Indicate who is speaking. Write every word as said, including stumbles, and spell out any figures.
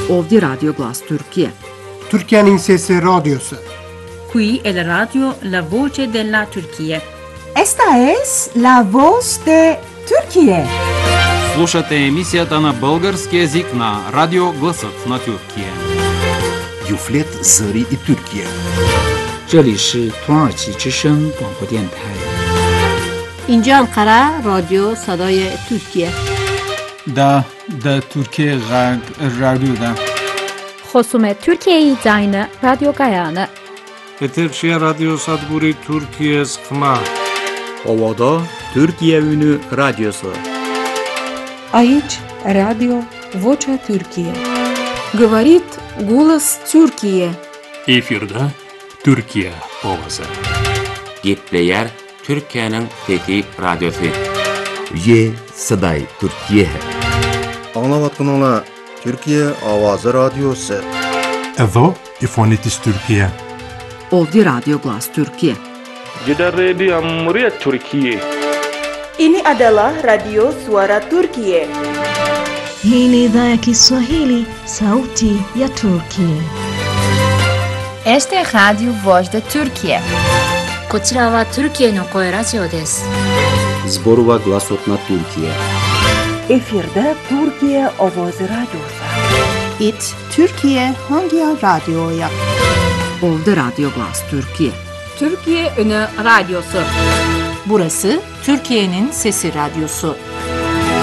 Speaker 1: Ovdje Radio Glas Türkiye.
Speaker 2: Türkiye'nin Sesi Radyosu.
Speaker 3: Qui è la radio La Voce della Turchia.
Speaker 4: Esta es la voz de Turquía.
Speaker 5: Слушате емисията на български език на Радио Гласът на Türkiye.
Speaker 6: Юфлет Зари и Türkiye.
Speaker 7: 这里是土耳其之声广播电台。
Speaker 8: اینجا انقره رادیو صدای ترکیه.
Speaker 9: دا دا ترکیه غرب رادیو دا.
Speaker 10: خصوم ترکیه زاین رادیو گایانه.
Speaker 11: Eterşehir Radyo Sadburi Türkiye Sıkma.
Speaker 12: Ovada Türkiye Ünü Radyosu.
Speaker 13: Aici Radio Vocea Türkiye.
Speaker 14: Говорит голос Türkiye.
Speaker 15: Efirde Türkiye Ovası.
Speaker 16: Gepleyer Türkiye'nin Fethi Radyosu.
Speaker 6: Ye Saday Türkiye.
Speaker 17: Anlavatkanlar Türkiye Avazı Radyosu.
Speaker 18: Evo İfonitis Türkiye.
Speaker 1: Ovdje Radio Glas Türkiye.
Speaker 19: Gidan rediyon Muryar Türkiye.
Speaker 20: Ini adalah Radio Suara Turkiye.
Speaker 21: Hii ni idhaa ya Kiswahili, Sauti ya Turkiye.
Speaker 22: Este es Radio Voz de Turkiye.
Speaker 23: こちらはトルキエの声ラジオです。
Speaker 12: Zborova Glasot na Türkiye.
Speaker 4: Efirde Türkiye Ovoz Radyosu.
Speaker 24: It Türkiye Hangi Radyo'ya?
Speaker 1: Ovdje Radio Glas Türkiye.
Speaker 3: Türkiye Ünü Radyosu.
Speaker 25: Burası Türkiye'nin Sesi Radyosu.